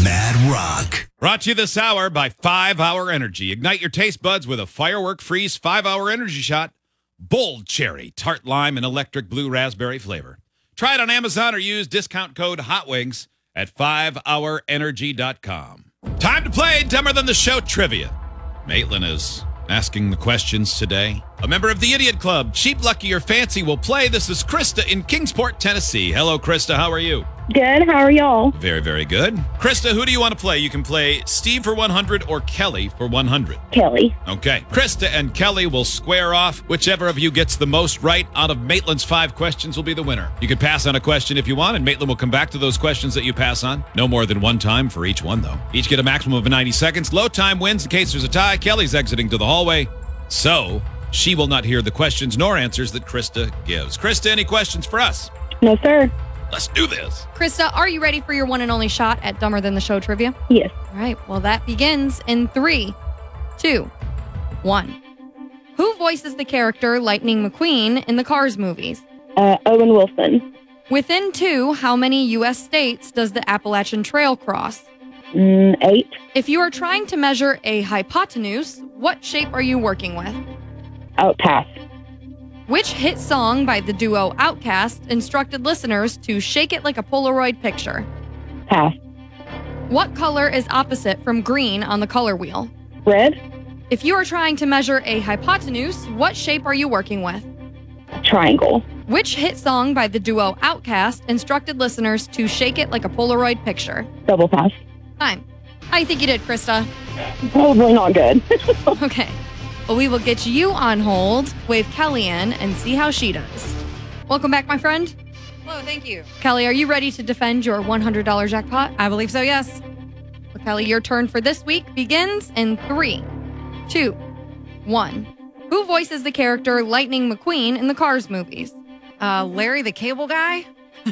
Mad Rock. Brought to you this hour by 5 Hour Energy. Ignite your taste buds with a firework freeze 5 Hour Energy shot. Bold cherry, tart lime, and electric blue raspberry flavor. Try it on Amazon or use discount code HOTWINGS at 5hourenergy.com. Time to play Dumber Than the Show trivia. Maitland is asking the questions today. A member of the Idiot Club, Cheap, Lucky, or Fancy will play. This is Krista in Kingsport, Tennessee. Hello, Krista. How are you? Good. How are y'all? Very, very good. Krista, who do you want to play? You can play Steve for 100 or Kelly for 100. Kelly. Okay. Krista and Kelly will square off. Whichever of you gets the most right out of Maitland's 5 questions will be the winner. You can pass on a question if you want, and Maitland will come back to those questions that you pass on. No more than one time for each one, though. Each get a maximum of 90 seconds. Low time wins in case there's a tie. Kelly's exiting to the hallway, so she will not hear the questions nor answers that Krista gives. Krista, any questions for us? No, sir. Let's do this. Krista, are you ready for your one and only shot at Dumber Than the Show trivia? Yes. All right. Well, that begins in 3, 2, 1. Who voices the character Lightning McQueen in the Cars movies? Owen Wilson. Within 2, how many U.S. states does the Appalachian Trail cross? 8. If you are trying to measure a hypotenuse, what shape are you working with? Pass. Which hit song by the duo Outkast instructed listeners to shake it like a Polaroid picture? Pass. What color is opposite from green on the color wheel? Red. If you are trying to measure a hypotenuse, what shape are you working with? Triangle. Which hit song by the duo Outkast instructed listeners to shake it like a Polaroid picture? Double pass. Time. How do you think you did, Krista? Probably not good. Okay. Well, we will get you on hold, wave Kelly in, and see how she does. Welcome back, my friend. Hello, thank you. Kelly, are you ready to defend your $100 jackpot? I believe so, yes. Well, Kelly, your turn for this week begins in 3, 2, 1. Who voices the character Lightning McQueen in the Cars movies? Larry the Cable Guy?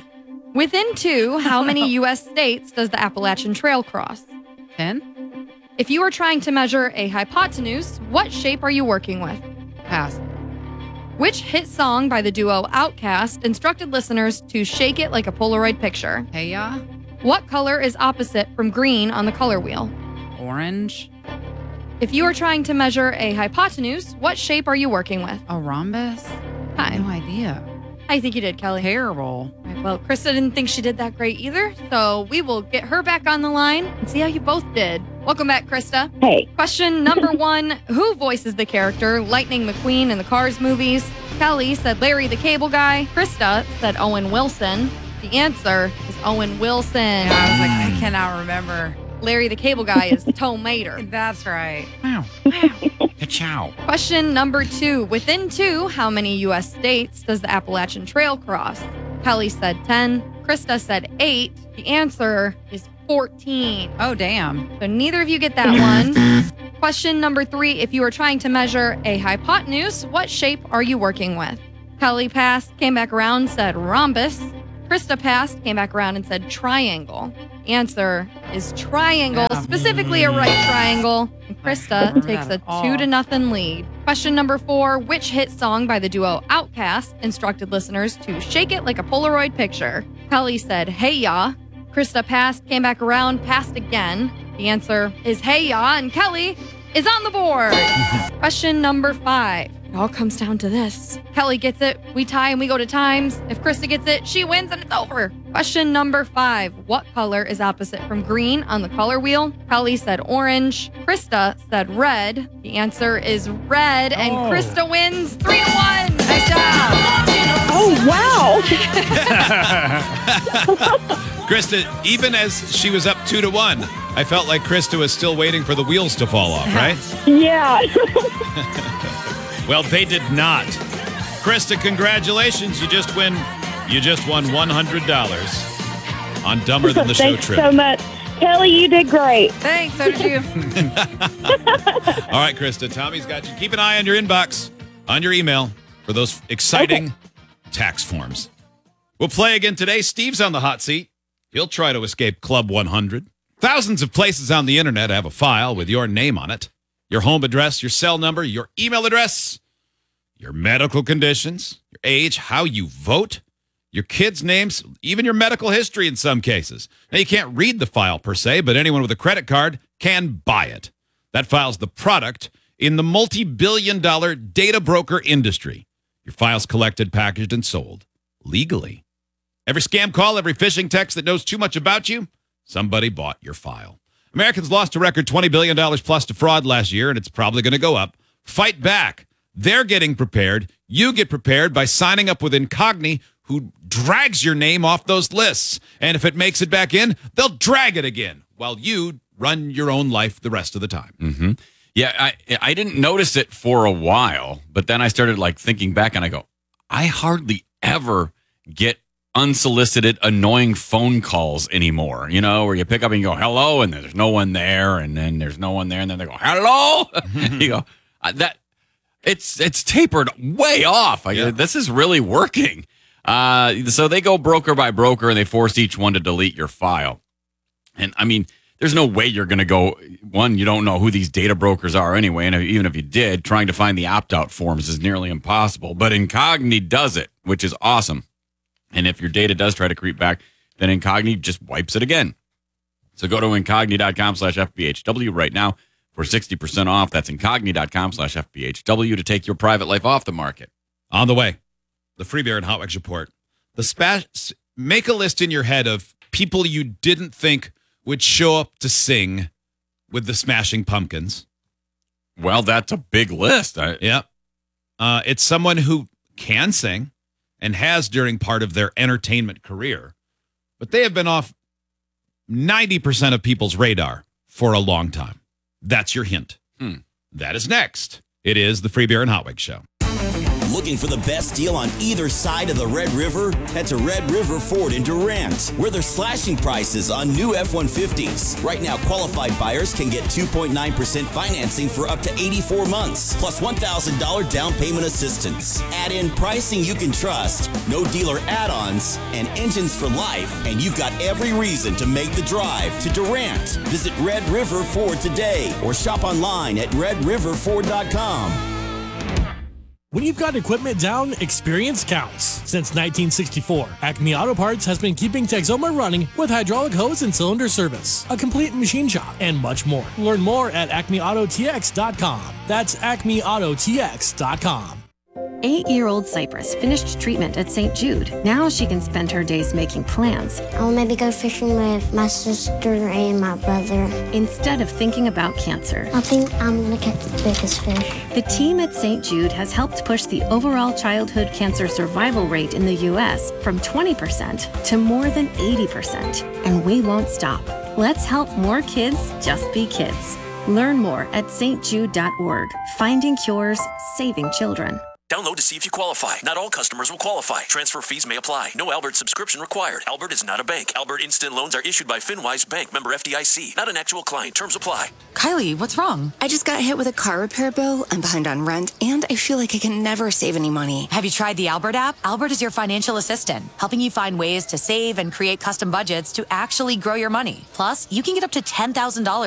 Within 2, how many U.S. states does the Appalachian Trail cross? 10? If you are trying to measure a hypotenuse, what shape are you working with? Pass. Which hit song by the duo Outkast instructed listeners to shake it like a Polaroid picture? Hey, ya? What color is opposite from green on the color wheel? Orange? If you are trying to measure a hypotenuse, what shape are you working with? A rhombus? Hi. No idea. I think you did, Kelly. Terrible. All right, well, Krista didn't think she did that great either, so we will get her back on the line and see how you both did. Welcome back, Krista. Hey. Question number 1, who voices the character Lightning McQueen in the Cars movies? Kelly said Larry the Cable Guy. Krista said Owen Wilson. The answer is Owen Wilson. Yeah, I was like, I cannot remember. Larry the Cable Guy is Tow Mater. That's right. Wow. Ka-chow. Question number 2. Within 2, how many U.S. states does the Appalachian Trail cross? Kelly said 10. Krista said 8. The answer is 14. Oh, damn. So neither of you get that one. Question number 3. If you are trying to measure a hypotenuse, what shape are you working with? Kelly passed, came back around, said rhombus. Krista passed, came back around and said triangle. The answer is triangle, Yeah. specifically a right triangle. And Krista remember takes that a at all. 2-0 lead. Question number 4. Which hit song by the duo Outkast instructed listeners to shake it like a Polaroid picture? Kelly said, Hey Ya. Krista passed, came back around, passed again. The answer is Hey Ya, and Kelly is on the board. Question number 5. It all comes down to this. Kelly gets it, we tie and we go to times. If Krista gets it, she wins and it's over. Question number 5. What color is opposite from green on the color wheel? Kelly said orange. Krista said red. The answer is red, and Krista wins 3-1. Nice job. Oh, wow. Krista, even as she was up 2-1, I felt like Krista was still waiting for the wheels to fall off, right? Yeah. Well, they did not. Krista, congratulations. You just won $100 on Dumber Than the Show Thanks trip. so much. Kelly, you did great. Thanks, so did you. All right, Krista, Tommy's got you. Keep an eye on your inbox, on your email, for those exciting tax forms. We'll play again today. Steve's on the hot seat. He'll try to escape Club 100. Thousands of places on the internet have a file with your name on it. Your home address, your cell number, your email address, your medical conditions, your age, how you vote, your kids' names, even your medical history in some cases. Now, you can't read the file per se, but anyone with a credit card can buy it. That file's the product in the multi-billion-dollar data broker industry. Your file's collected, packaged, and sold legally. Every scam call, every phishing text that knows too much about you, somebody bought your file. Americans lost a record $20 billion plus to fraud last year, and it's probably going to go up. Fight back. They're getting prepared. You get prepared by signing up with Incogni, who drags your name off those lists. And if it makes it back in, they'll drag it again while you run your own life the rest of the time. Mm-hmm. Yeah, I didn't notice it for a while, but then I started thinking back and I go, I hardly ever get unsolicited, annoying phone calls anymore, where you pick up and you go, hello, and there's no one there, and then there's no one there, and then they go, hello? You go, it's tapered way off. This is really working. So they go broker by broker, and they force each one to delete your file. And, there's no way you're going to go, one, you don't know who these data brokers are anyway, and even if you did, trying to find the opt-out forms is nearly impossible. But Incogni does it, which is awesome. And if your data does try to creep back, then Incogni just wipes it again. So go to incogni.com/FBHW right now for 60% off. That's incogni.com/FBHW to take your private life off the market. On the way, the Free Beer and Hot Wax Report. Make a list in your head of people you didn't think would show up to sing with the Smashing Pumpkins. Well, that's a big list. Yeah. It's someone who can sing and has during part of their entertainment career, but they have been off 90% of people's radar for a long time. That's your hint. That is next. It is the Free Beer and Hot Wings Show. Looking for the best deal on either side of the Red River? Head to Red River Ford in Durant, where they're slashing prices on new F-150s. Right now, qualified buyers can get 2.9% financing for up to 84 months, plus $1,000 down payment assistance. Add in pricing you can trust, no dealer add-ons, and engines for life, and you've got every reason to make the drive to Durant. Visit Red River Ford today or shop online at redriverford.com. When you've got equipment down, experience counts. Since 1964, Acme Auto Parts has been keeping Texoma running with hydraulic hose and cylinder service, a complete machine shop, and much more. Learn more at acmeautotx.com. That's acmeautotx.com. 8-year-old Cypress finished treatment at St. Jude. Now she can spend her days making plans. I'll maybe go fishing with my sister and my brother. Instead of thinking about cancer. I think I'm going to catch the biggest fish. The team at St. Jude has helped push the overall childhood cancer survival rate in the U.S. from 20% to more than 80%. And we won't stop. Let's help more kids just be kids. Learn more at stjude.org. Finding cures, saving children. Download to see if you qualify. Not all customers will qualify. Transfer fees may apply. No Albert subscription required. Albert is not a bank. Albert Instant Loans are issued by FinWise Bank, member FDIC. Not an actual client. Terms apply. Kylie, what's wrong? I just got hit with a car repair bill. I'm behind on rent, and I feel like I can never save any money. Have you tried the Albert app? Albert is your financial assistant, helping you find ways to save and create custom budgets to actually grow your money. Plus, you can get up to $10,000